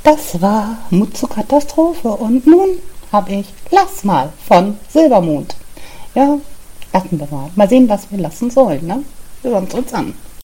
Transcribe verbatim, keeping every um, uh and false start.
Das war Mut zur Katastrophe und nun habe ich Lass mal von Silbermond. Ja, lassen wir mal. Mal sehen, was wir lassen sollen, ne? Wir hören es uns an.